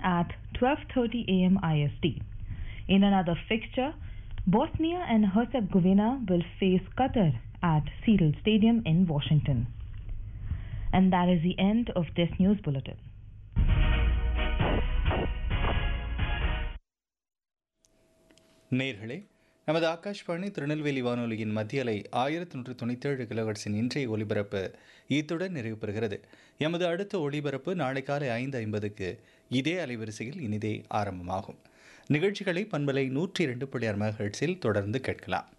at 12:30 a.m. IST. In another fixture, Bosnia and Herzegovina will face Qatar at Cedar Stadium in Washington. And that is the end of this news bulletin. நேர்களே, நமது ஆகாஷ்வாணி திருநெல்வேலி வானொலியின் மத்திய அலை 1197 கிலோஹெர்ட்ஸின் இன்றைய ஒலிபரப்பு இத்துடன் நிறைவு பெறுகிறது. எமது அடுத்த ஒலிபரப்பு நாளை காலை 5:50க்கு இதே அலைவரிசையில் இனிதே ஆரம்பமாகும். நிகழ்ச்சிகளை பண்பலை 102.6 மெகாஹெர்ட்ஸில் தொடர்ந்து கேட்கலாம்.